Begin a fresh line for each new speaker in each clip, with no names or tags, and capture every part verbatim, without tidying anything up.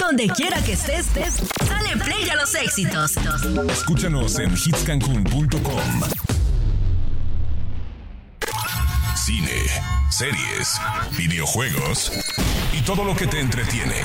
Donde quiera que estés, estés, dale play a los éxitos.
Escúchanos en hits cancún punto com. Cine, series, videojuegos y todo lo que te entretiene.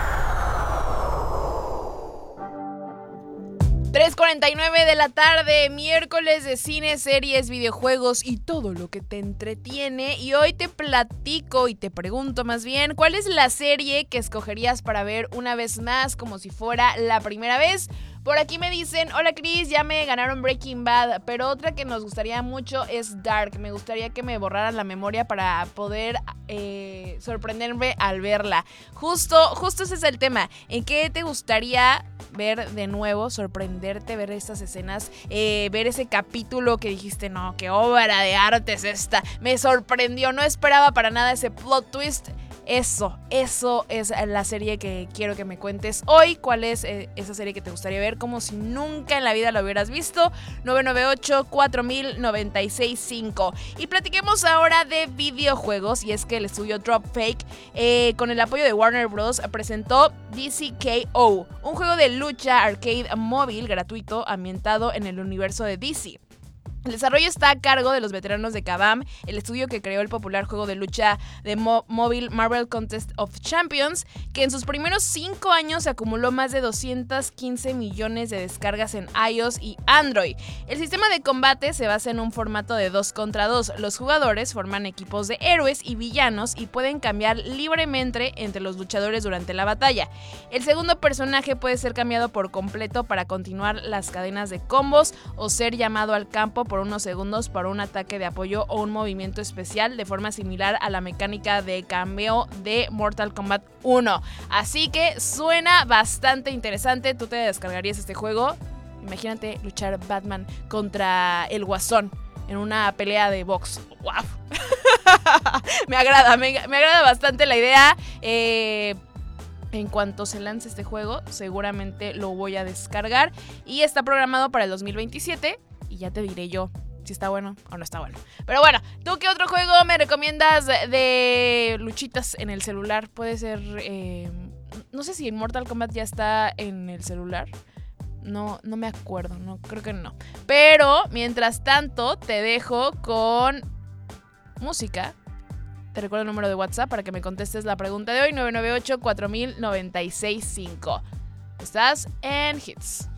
tres cuarenta y nueve de la tarde, miércoles de cine, series, videojuegos y todo lo que te entretiene. Y hoy te platico y te pregunto más bien, ¿cuál es la serie que escogerías para ver una vez más como si fuera la primera vez? Por aquí me dicen, hola Cris, ya me ganaron Breaking Bad, pero otra que nos gustaría mucho es Dark. Me gustaría que me borraran la memoria para poder eh, sorprenderme al verla. Justo, justo ese es el tema. ¿En qué te gustaría ver de nuevo, sorprenderte, ver estas escenas, eh, ver ese capítulo que dijiste, no, qué obra de arte es esta? Me sorprendió, no esperaba para nada ese plot twist. Eso, eso es la serie que quiero que me cuentes hoy. ¿Cuál es eh, esa serie que te gustaría ver como si nunca en la vida la hubieras visto? nueve nueve ocho, cuatro mil, noventa y seis cinco. Y platiquemos ahora de videojuegos. Y es que el estudio Drop Fake, eh, con el apoyo de Warner Bros., presentó D C K O, un juego de lucha arcade móvil gratuito ambientado en el universo de D C. El desarrollo está a cargo de los veteranos de Kabam, el estudio que creó el popular juego de lucha de mo- móvil Marvel Contest of Champions, que en sus primeros cinco años acumuló más de doscientos quince millones de descargas en iOS y Android. El sistema de combate se basa en un formato de dos contra dos. Los jugadores forman equipos de héroes y villanos y pueden cambiar libremente entre los luchadores durante la batalla. El segundo personaje puede ser cambiado por completo para continuar las cadenas de combos o ser llamado al campo por unos segundos para un ataque de apoyo o un movimiento especial, de forma similar a la mecánica de cambio de Mortal Kombat uno. Así que suena bastante interesante. ¿Tú te descargarías este juego? Imagínate luchar Batman contra el Guasón en una pelea de box. ¡Wow! me agrada, me, me agrada bastante la idea. Eh... En cuanto se lance este juego, seguramente lo voy a descargar. Y está programado para el dos mil veintisiete. Y ya te diré yo si está bueno o no está bueno. Pero bueno, ¿tú qué otro juego me recomiendas de luchitas en el celular? Puede ser... Eh, no sé si Mortal Kombat ya está en el celular. No, no me acuerdo, no, creo que no. Pero, mientras tanto, te dejo con música. Te recuerdo el número de WhatsApp para que me contestes la pregunta de hoy, nueve nueve ocho, cuatro mil, noventa y seis cinco. Estás en Hits.